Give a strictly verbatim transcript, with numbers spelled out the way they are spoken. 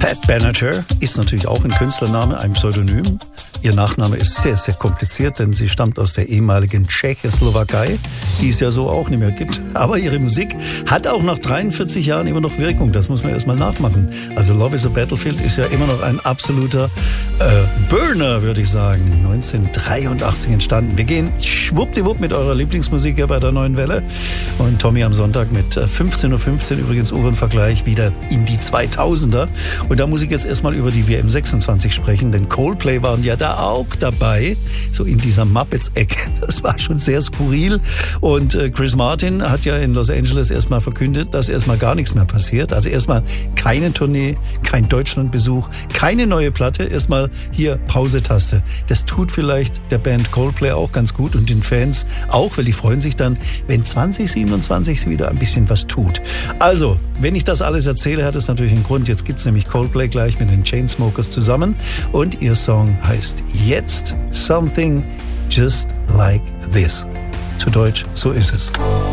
Pat Benatar ist natürlich auch ein Künstlername, ein Pseudonym. Ihr Nachname ist sehr, sehr kompliziert, denn sie stammt aus der ehemaligen Tschechoslowakei, die es ja so auch nicht mehr gibt. Aber ihre Musik hat auch nach dreiundvierzig Jahren immer noch Wirkung. Das muss man erstmal nachmachen. Also Love is a Battlefield ist ja immer noch ein absoluter äh, Burner, würde ich sagen. neunzehnhundertdreiundachtzig entstanden. Wir gehen schwuppdiwupp mit eurer Lieblingsmusik hier bei der Neuen Welle. Und Tommy am Sonntag mit fünfzehn Uhr fünfzehn übrigens Uhrenvergleich wieder in die zweitausender. Und da muss ich jetzt erstmal über die W M sechsundzwanzig sprechen, denn Coldplay waren ja da auch dabei, so in dieser Muppets-Ecke. Das war schon sehr skurril. Und äh, Chris Martin hat ja in Los Angeles erstmal verkündet, dass erstmal gar nichts mehr passiert. Also erstmal keine Tournee, kein Deutschlandbesuch, keine neue Platte. Erstmal hier Pause-Taste. Das tut vielleicht der Band Coldplay auch ganz gut und den Fans auch, weil die freuen sich dann, wenn zwanzig siebenundzwanzig wieder ein bisschen was tut. Also, wenn ich das alles erzähle, hat es natürlich einen Grund. Jetzt gibt's nämlich Coldplay gleich mit den Chainsmokers zusammen und ihr Song heißt Jetzt Something Just Like This. Zu Deutsch, so ist es.